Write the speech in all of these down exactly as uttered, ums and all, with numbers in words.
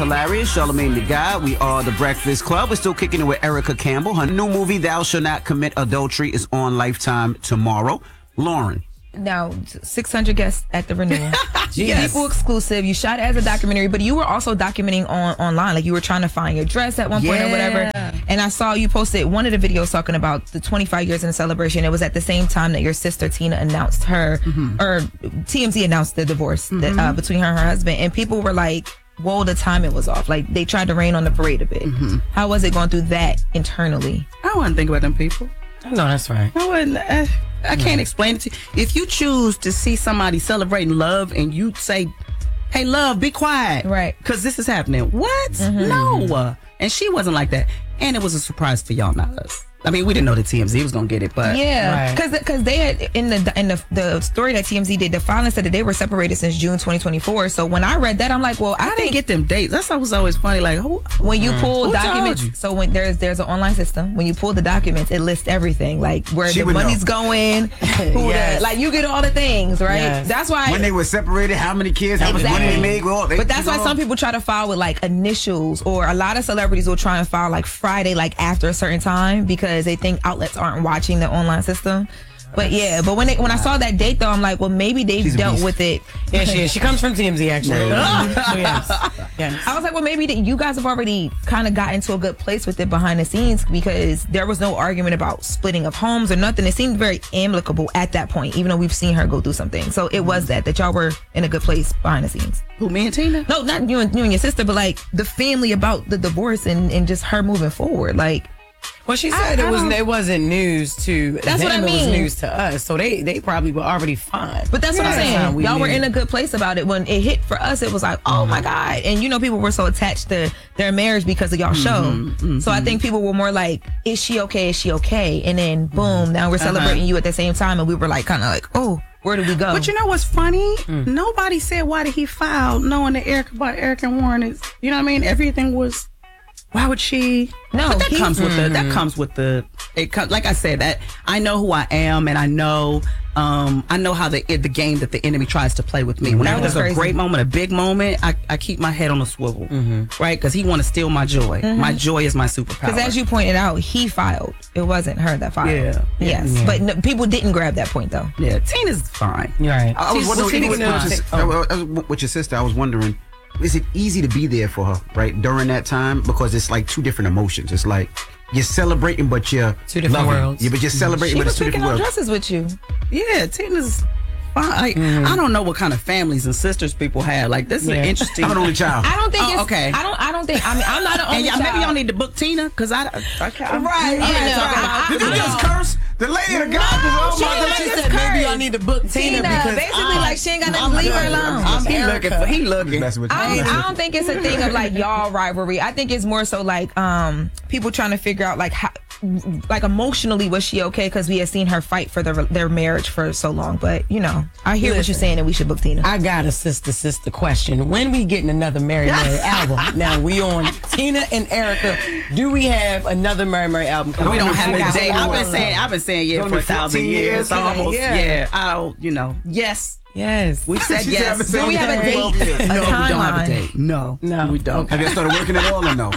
hilarious. Charlamagne the Guy. We are the Breakfast Club. We're still kicking it with Erica Campbell. Her new movie, Thou Shall Not Commit Adultery, is on Lifetime tomorrow. Lauren. Now, six hundred guests at the renewal. Yes. People exclusive. You shot it as a documentary, but you were also documenting on online. Like you were trying to find your dress at one point Yeah. or whatever. And I saw you posted one of the videos talking about the twenty-five years in the celebration. It was at the same time that your sister Tina announced her, Mm-hmm. or T M Z announced the divorce that, uh, between her and her husband. And people were like, whoa, the timing was off. Like they tried to rain on the parade a bit. Mm-hmm. How was it going through that internally? I wouldn't think about them people. No, that's right. I wouldn't. I, I can't explain it to you. If you choose to see somebody celebrating love and you say, hey, love, be quiet. Right. Because this is happening. What? No. And she wasn't like that. And it was a surprise for y'all, not us. I mean, we didn't know that T M Z was going to get it, but. Yeah, Right. because because they had in the in the, the story that T M Z did, the filing said that they were separated since June twenty twenty-four. So when I read that, I'm like, well, I, I didn't think get them dates. That's what was always funny. Like, who? when you pull Who told documents, you? so when there's there's an online system, when you pull the documents, it lists everything, like where She the would money's know. going, who Yes. the, like you get all the things, right? Yes. That's why. When they were separated, how many kids, how much money they made. Well, they, But that's why you know, some people try to file with like initials, or a lot of celebrities will try and file like Friday, like after a certain time, because they think outlets aren't watching the online system. But yeah, but when they, when I saw that date though, I'm like, well, maybe they've She's a dealt beast. with it. Yeah, she is. She comes from T M Z, actually. So, yes. Yes. I was like, well, maybe that you guys have already kind of got into a good place with it behind the scenes, because there was no argument about splitting of homes or nothing. It seemed very amicable at that point, even though we've seen her go through something. So it was that, that y'all were in a good place behind the scenes. Who, me and Tina? No, not you and, you and your sister, but like the family about the divorce and, and just her moving forward. Like, Well, she said I it was don't- it wasn't news to That's them. what I It was mean. news to us, so they they probably were already fine. but that's what I'm By the time saying. we Y'all were knew. in a good place about it. When it hit for us, it was like, oh my God. And you know, people were so attached to their marriage because of y'all show. So I think people were more like, is she okay? Is she okay? And then boom, now we're celebrating you at the same time. And we were like, kind of like, oh, where do we go? But you know what's funny? Nobody said, why did he file knowing that Eric about Eric and Warren is, you know what I mean? Everything was, why would she? No, but that he- comes with the, that comes with the, it comes, like I said, that I know who I am, and I know, um, I know how the, the game that the enemy tries to play with me. Whenever was there's a crazy. great moment, a big moment, I, I keep my head on a swivel, right? Because he want to steal my joy. My joy is my superpower. Because as you pointed out, he filed. It wasn't her that filed. Yeah. Yes. But no, people didn't grab that point though. yeah, Tina's fine. You're right. I was She's- wondering, she's even with, fine. with, your, I was- with your sister, I was wondering, is it easy to be there for her, right, during that time? Because it's like two different emotions. It's like you're celebrating, but you're Two different loving. worlds. Yeah, but you're celebrating, She but was it's two picking different on worlds. dresses with you. Yeah, Tina's fine. Like, I don't know what kind of families and sisters people have. Like, this is Yeah. an interesting. I'm an only child. I don't think Oh, it's okay. I don't I don't think I mean I'm not an only And y'all, maybe child. y'all need to book Tina, because I, okay, I'm, Right, I'm yeah, not talking no, about- I- Did you I just know. curse? The lady of God just, oh she my didn't God. just She said maybe curse. y'all need to book Tina, Tina, because basically I- like she ain't got I'm nothing to leave her good. alone. I'm he Erica. looking for, he looking. Messing with you. I don't, I don't think it's a thing of like y'all rivalry. I think it's more so like um people trying to figure out like how, like emotionally was she okay, because we had seen her fight for their their marriage for so long. But you know, I hear what you're Listen. saying, and we should book Tina. I got a sister sister question. When we getting another Mary Mary album? Now we on Tina and Erica. Do we have another Mary Mary album? We don't have I a got date. I've been one. saying, I've been saying yeah It's for a only thousand fifteen years, years, almost. yeah. Yeah. I don't, you know, yes. Yes. We said She said, yes. I've been saying Do we have a yes. date? Twelve years. A No, we don't have a timeline? date. No, No. we don't. Have you started working at all or no?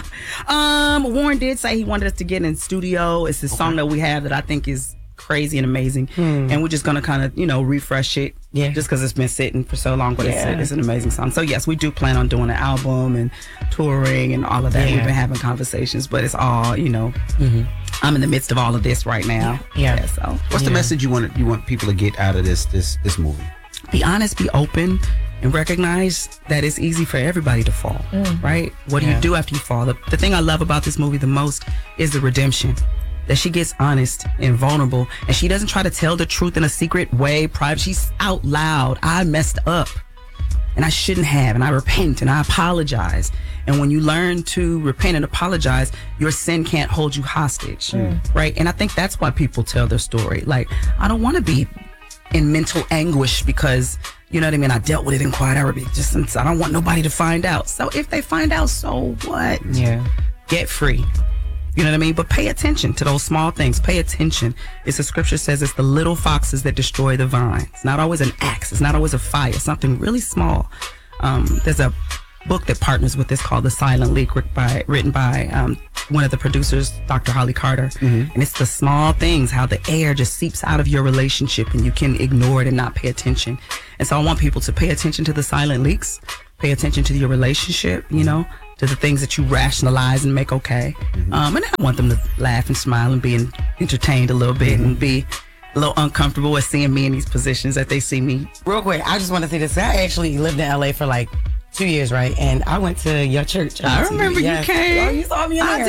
Um, Warren did say he wanted us to get in studio. It's this song that we have that I think is crazy and amazing, and we're just gonna kind of you know refresh it. Yeah. Just because it's been sitting for so long, but Yeah. it's, it's an amazing song. So yes, we do plan on doing an album and touring and all of that. Yeah. We've been having conversations, but it's all you know. I'm in the midst of all of this right now. Yeah. so What's the message you want you want people to get out of this this this movie? be honest, be open, and recognize that it's easy for everybody to fall, right? What do Yeah. you do after you fall? The, the thing I love about this movie the most is the redemption. That she gets honest and vulnerable, and she doesn't try to tell the truth in a secret way, private. She's out loud. I messed up, and I shouldn't have, and I repent, and I apologize. And when you learn to repent and apologize, your sin can't hold you hostage, right? And I think that's why people tell their story. Like, I don't want to be in mental anguish because, you know what I mean, I dealt with it in quiet hour. Just since I don't want nobody to find out. So if they find out, so what? Yeah. Get free. You know what I mean? But pay attention to those small things. Pay attention. It's the scripture says it's the little foxes that destroy the vine. It's not always an axe. It's not always a fire. Something really small. Um, there's a book that partners with this called The Silent Leak, written by, written by um, one of the producers, Doctor Holly Carter. Mm-hmm. And it's the small things, how the air just seeps out of your relationship and you can ignore it and not pay attention. And so I want people to pay attention to the silent leaks, pay attention to your relationship, you know, to the things that you rationalize and make okay. Mm-hmm. Um, and I want them to laugh and smile and be entertained a little bit, mm-hmm. and be a little uncomfortable with seeing me in these positions that they see me. Real quick, I just want to say this. I actually lived in L A for like two years, right? And I went to your church. I remember yes. you came. Oh, you saw me in I there.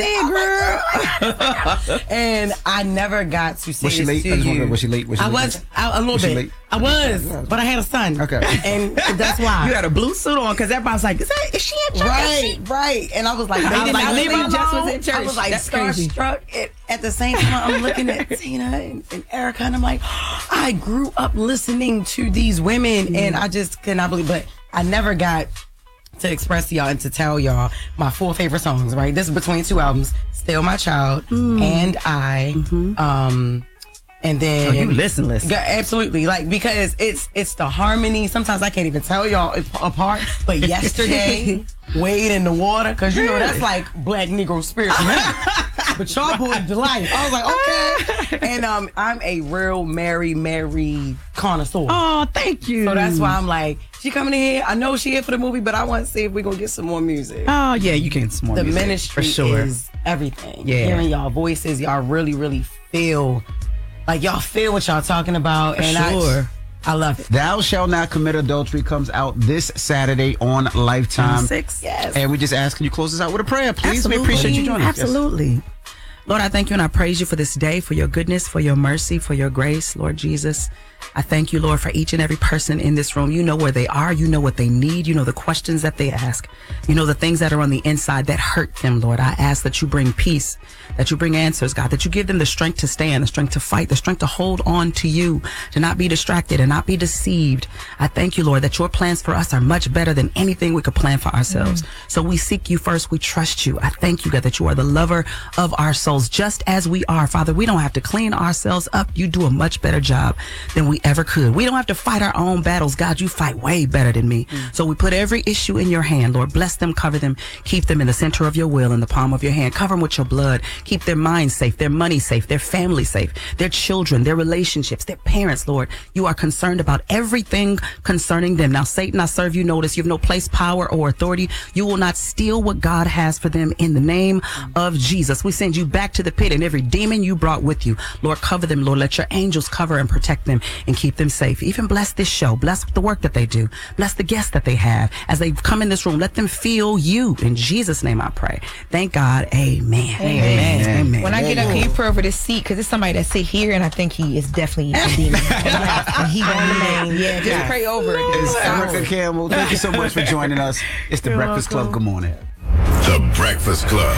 did, girl. Oh, and I never got to say Was she late? to I just you. wonder, was she late? Was she I late? was I, a little Was she bit. late? I was, but I had a son. Okay. And that's why. You had a blue suit on because everybody's like, is, that, is she in church? Right, right. And I was like, They I was did like, not leave think me Jess alone. was in church. I was like That's crazy. starstruck. At, at the same time, I'm looking at Tina and, and Erica, and I'm like, I grew up listening to these women, mm-hmm. and I just could not believe. But I never got to express to y'all and to tell y'all my four favorite songs. Right, this is between two albums: "Still My Child" mm. and "I." Mm-hmm. Um, And then oh, you listen, listen. Yeah, absolutely. Like, because it's it's the harmony. Sometimes I can't even tell y'all apart. But yesterday, Wade in the Water, because you know that's like Black Negro spirit to me. But y'all brought it to life. I was like, okay. And um, I'm a real Mary Mary connoisseur. Oh, thank you. So that's why I'm like, she coming in here. I know she here for the movie, but I want to see if we're gonna get some more music. Oh yeah, you can get some more the music. The ministry for sure. is everything. Yeah. Hearing y'all voices, y'all really, really feel. Like, y'all feel what y'all talking about. For and sure. I, I love it. Thou Shalt Not Commit Adultery comes out this Saturday on Lifetime. Six. Yes. And we just ask, can you close us out with a prayer, please? Absolutely. We appreciate you joining us. Absolutely. Yes. Lord, I thank you and I praise you for this day, for your goodness, for your mercy, for your grace, Lord Jesus. I thank you, Lord, for each and every person in this room. You know where they are. You know what they need. You know the questions that they ask. You know the things that are on the inside that hurt them, Lord. I ask that you bring peace, that you bring answers, God, that you give them the strength to stand, the strength to fight, the strength to hold on to you, to not be distracted and not be deceived. I thank you, Lord, that your plans for us are much better than anything we could plan for ourselves. Mm. So we seek you first. We trust you. I thank you, God, that you are the lover of our souls, just as we are. Father, we don't have to clean ourselves up. You do a much better job than we ever could. We don't have to fight our own battles. God, you fight way better than me. Mm. So we put every issue in your hand, Lord. Bless them, cover them, keep them in the center of your will, in the palm of your hand. Cover them with your blood. Keep their minds safe, their money safe, their family safe, their children, their relationships, their parents, Lord. You are concerned about everything concerning them. Now, Satan, I serve you notice. You have no place, power, or authority. You will not steal what God has for them in the name mm. of Jesus. We send you back to the pit and every demon you brought with you. Lord, cover them, Lord. Let your angels cover and protect them and keep them safe. Even bless this show. Bless the work that they do. Bless the guests that they have. As they come in this room, let them feel you. In Jesus' name I pray. Thank God. Amen. Amen. Amen. Amen. When I get up, can you pray over this seat? Because it's somebody that sit here, and I think he is definitely a demon. And he gonna remain. Yeah, just pray over it. It's Erica Campbell. Thank you so much for joining us. It's the You're Breakfast welcome. Club. Good morning. The Breakfast Club.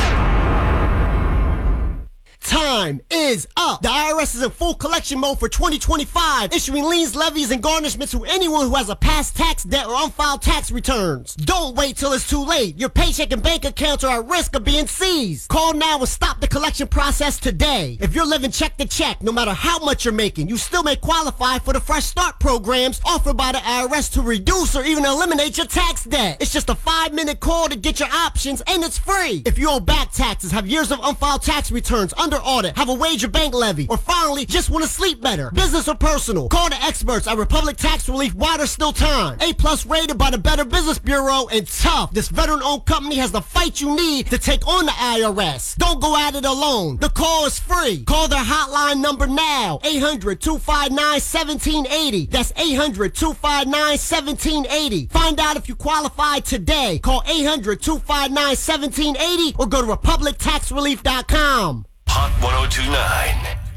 Time is up. The I R S is in full collection mode for twenty twenty-five, issuing liens, levies, and garnishments to anyone who has a past tax debt or unfiled tax returns. Don't wait till it's too late. Your paycheck and bank accounts are at risk of being seized. Call now and stop the collection process today. If you're living check to check, no matter how much you're making, you still may qualify for the Fresh Start programs offered by the I R S to reduce or even eliminate your tax debt. It's just a five-minute call to get your options, and it's free. If you owe back taxes, have years of unfiled tax returns, under audit, have a wage or bank levy, or finally just want to sleep better, business or personal, call the experts at Republic Tax Relief while there's still time. A plus rated by the Better Business Bureau, and tough. This veteran-owned company has the fight you need to take on the I R S. Don't go at it alone. The call is free. Call their hotline number now, eight hundred, two five nine, one seven eight zero. That's eight hundred, two five nine, one seven eight zero. Find out if you qualify today. Call eight hundred, two five nine, one seven eight zero or go to republic tax relief dot com. Hot one oh two nine.